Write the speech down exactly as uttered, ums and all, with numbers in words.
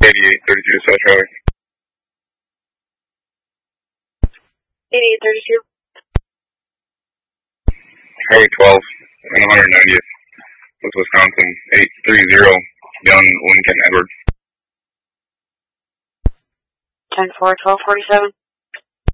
eighty-eight thirty-two South Highway. eighty-eight thirty-two. Highway twelve and one hundred ninetieth, West Wisconsin, eight three zero, Young Lincoln Edward. ten four, twelve forty-seven.